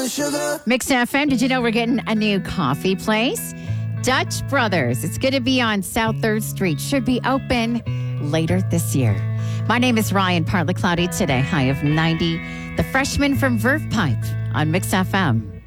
Mix FM, did you know we're getting a new coffee place? Dutch Brothers. It's going to be on South 3rd Street. Should be open later this year. My name is Ryan, partly cloudy today. High of 90. The freshman from Verve Pipe on Mix FM.